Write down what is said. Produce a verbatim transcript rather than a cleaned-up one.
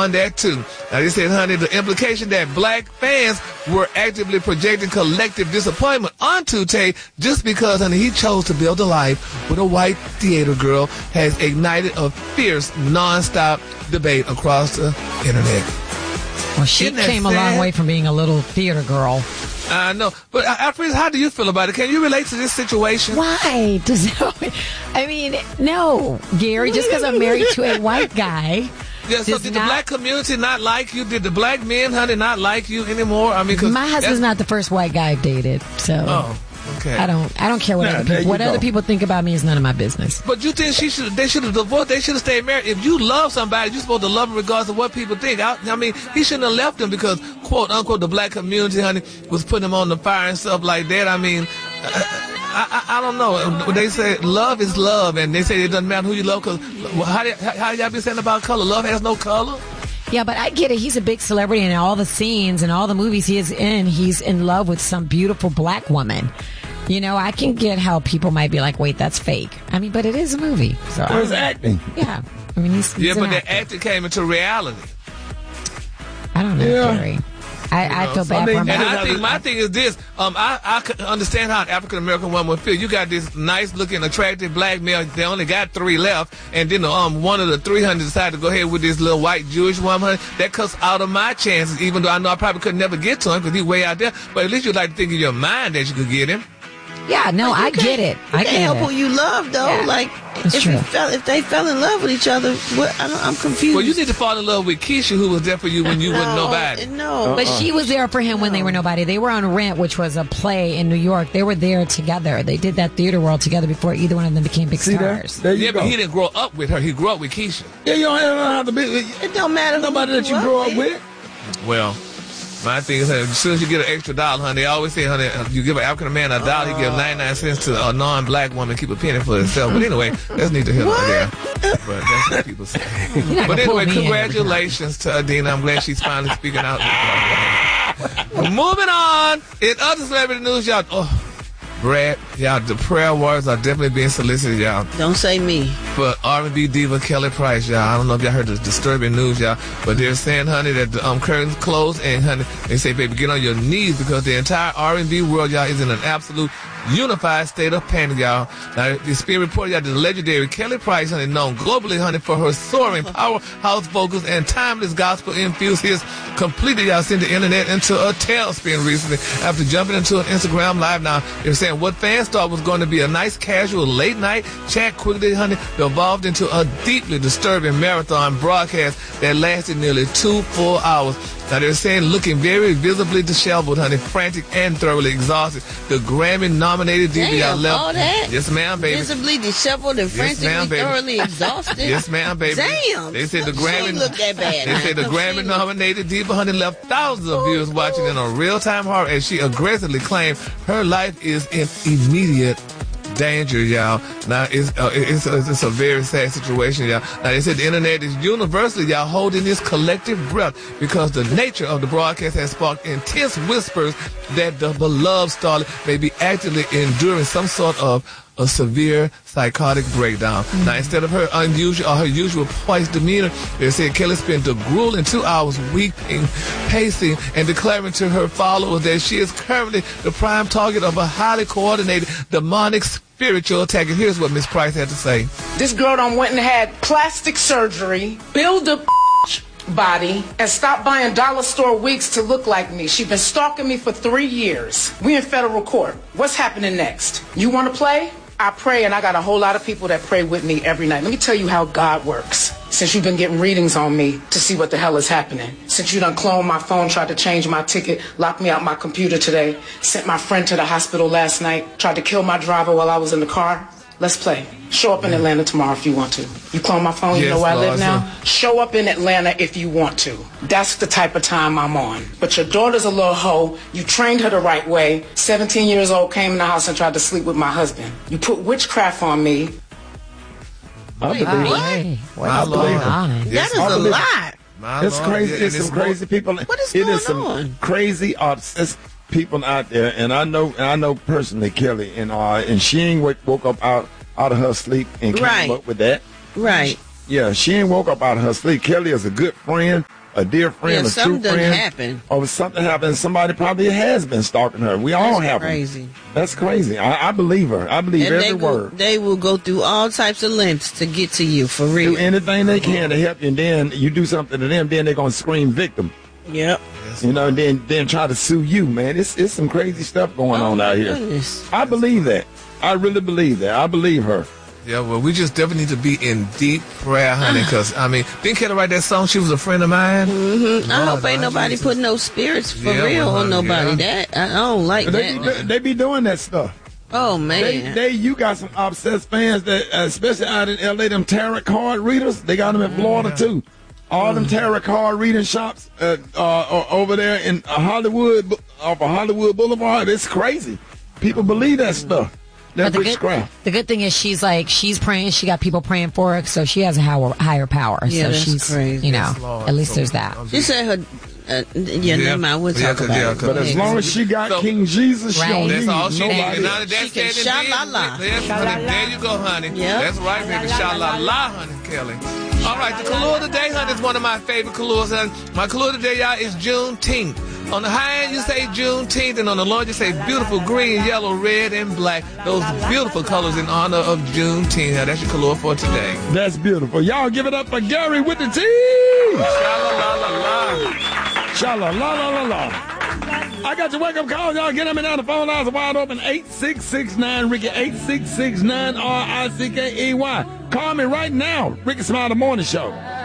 on that too. Now they said, honey, the implication that black fans were actively projecting collective disappointment onto Tate just because, honey, he chose to build a life with a white theater girl has ignited a fierce, non-stop debate across the internet. Well, she came a long way from being a little theater girl. I know, but Alfred, how do you feel about it? Can you relate to this situation? Why does I mean, no, Gary, just because I'm married to a white guy. Yeah, so did not, the black community not like you? Did the black men, honey, not like you anymore? I mean, cause my husband's not the first white guy I've dated, so. Oh. Okay. I don't. I don't care what nah, other people. What go. other people think about me is none of my business. But you think she should? They should have divorced. They should have stayed married. If you love somebody, you're supposed to love them regardless of what people think. I, I mean, he shouldn't have left them because, quote unquote, the black community, honey, was putting him on the fire and stuff like that. I mean, I, I, I don't know. They say love is love, and they say it doesn't matter who you love. Because how, how, how y'all been saying about color? Love has no color. Yeah, but I get it. He's a big celebrity, and in all the scenes and all the movies he is in, he's in love with some beautiful black woman. You know, I can get how people might be like, wait, that's fake. I mean, but it is a movie. So Where's acting? Yeah. I mean, he's, he's Yeah, but the acting came into reality. I don't know, yeah. Gary. I, you know, I feel so bad I mean, for him. And I think my thing is this. Um, I, I can understand how an African-American woman would feel. You got this nice-looking, attractive black male. They only got three left. And then um, one of the three hundred decided to go ahead with this little white Jewish woman. That cuts out of my chances, even though I know I probably could never get to him because he's way out there. But at least you'd like to think in your mind that you could get him. Yeah, no, I get it. You I can't get help it. who you love, though. Yeah, like, that's if true. you fell, if they fell in love with each other, what, I don't, I'm confused. Well, you need to fall in love with Keisha, who was there for you when you no, were nobody. No, uh-uh. But she was there for him no. when they were nobody. They were on Rent, which was a play in New York. They were there together. They did that theater world together before either one of them became big See stars. There? There you yeah, go. but he didn't grow up with her. He grew up with Keisha. Yeah, you don't have to be. It don't matter. Nobody that you grew up with. Well. My thing is, honey, as soon as you get an extra dollar, honey, they always say, honey, you give an African man a dollar, he gives ninety-nine cents to a non-black woman, keep a penny for himself. But anyway, that's neither here nor there. But that's what people say. But anyway, congratulations to Adina. I'm glad she's finally speaking out. Moving on. In other celebrity news, y'all. Oh, Brad, y'all, the prayer warriors are definitely being solicited, y'all. Don't say me. For R and B diva Kelly Price, y'all. I don't know if y'all heard the disturbing news, y'all, but they're saying, honey, that the um, curtains closed, and honey, they say, baby, get on your knees because the entire R and B world, y'all, is in an absolute unified state of panic, y'all. Now, it's being reported, y'all, that the legendary Kelly Price, honey, known globally, honey, for her soaring powerhouse vocals and timeless gospel-infused hits, completely, y'all, sent the internet into a tailspin recently after jumping into an Instagram live. Now, they're saying what fans thought was going to be a nice, casual, late-night chat quickly, honey, evolved into a deeply disturbing marathon broadcast that lasted nearly two full hours. Now, they're saying looking very visibly disheveled, honey, frantic and thoroughly exhausted. The Grammy-nominated diva Damn, left. all that? Yes, ma'am, baby. Visibly disheveled and Yes, frantically ma'am, baby. thoroughly exhausted? Yes, ma'am, baby. Damn. They said the She Grammy. ain't look that bad. They said the Come see Grammy-nominated diva, honey, left thousands of viewers watching in a real-time horror as she aggressively claimed her life is in immediate danger, y'all. Now, it's, uh, it's, it's a very sad situation, y'all. Now, they said the internet is universally, y'all, holding this collective breath because the nature of the broadcast has sparked intense whispers that the beloved starlet may be actively enduring some sort of a severe psychotic breakdown. Mm-hmm. Now, instead of her unusual or her usual poised demeanor, they said Kelly spent the grueling two hours weeping, pacing, and declaring to her followers that she is currently the prime target of a highly coordinated demonic spiritual attack. And here's what Miss Price had to say. This girl done went and had plastic surgery, build a body, and stopped buying dollar store wigs to look like me. She been stalking me for three years. We in federal court. What's happening next? You want to play? I pray, and I got a whole lot of people that pray with me every night. Let me tell you how God works. Since you've been getting readings on me to see what the hell is happening. Since you done cloned my phone, tried to change my ticket, locked me out my computer today, sent my friend to the hospital last night, tried to kill my driver while I was in the car. Let's play. Show up in Atlanta tomorrow if you want to. You clone my phone, you Yes, know where I live Lord, now? sir. Show up in Atlanta if you want to. That's the type of time I'm on. But your daughter's a little hoe. You trained her the right way. seventeen years old, came in the house and tried to sleep with my husband. You put witchcraft on me. I believe Hey, what My is Lord. going on? That Yes, is I a believe- lot. My It's Lord, crazy. yeah, It's and some crazy people. What is It going is some on? crazy, obsessed people out there, and I know, and I know personally Kelly, and uh, and she ain't w- woke up out out of her sleep and came Right. up with that. Right. Yeah, she ain't woke up out of her sleep. Kelly is a good friend, a dear friend, Yeah, a something true done friend. happen. Or something happened. Somebody probably has been stalking her. We all That's have 'em. crazy. That's crazy. I, I believe her. I believe And every they go, word. they will go through all types of lengths to get to you, for real. Do anything they can to help you, and then you do something to them, then they're gonna scream victim. Yep. You know, and then then try to sue you, man. It's it's some crazy stuff going Oh, on my out here. goodness. I believe that. I really believe that. I believe her. Yeah, well, we just definitely need to be in deep prayer, honey, because, I mean, didn't Kelly write that song? She was a friend of mine. Mm-hmm. I Lord, hope ain't Lord nobody Jesus. put no spirits for Yeah, real well, on nobody. yeah. That I don't like They that. be, they be doing that stuff. Oh They, man. they, you got some obsessed fans that, uh, especially out in L A, them tarot card readers. They got them in Florida too. All them tarot card reading shops uh, uh, are over there in Hollywood, off of Hollywood Boulevard. It's crazy. People believe that stuff. That But the good, witchcraft. the good thing is she's like she's praying. She got people praying for her, so she has a higher, higher power. Yeah, so that's she's, crazy. you know, Yes, Lord. at least So, there's that. um, She said her. Uh, yeah, never mind. We'll Yeah, talk 'cause- about yeah, it. 'cause- But as long as she got So- King Jesus, she Right. don't That's need all she nobody needs. And now else. that that's She can said and sha-la-la. done, yes, honey, there you go, honey. Yep. That's right, baby. Sha-la-la, honey, Kelly. All right, the Kahlua today, honey, is one of my favorite Kahluas, honey. My Kahlua today, y'all, is Juneteenth. On the high end, you say Juneteenth, and on the low, you say beautiful green, yellow, red, and black. Those beautiful colors in honor of Juneteenth. Now, that's your Kahlua for today. That's beautiful. Y'all give it up for Gary with the T. Sha-la-la-la-la. Shala la la la la. I got your wake up call. Y'all get them in now. The phone lines are wide open. eight six six nine Ricky. eight six six nine R I C K E Y. Call me right now. Ricky Smile, the morning show.